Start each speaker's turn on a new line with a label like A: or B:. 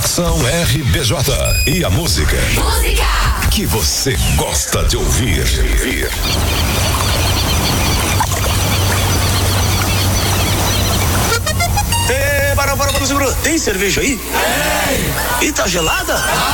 A: Conexão RBJ. E a música que você gosta de ouvir.
B: Para, segura. Tem cerveja aí? Tem. E tá gelada?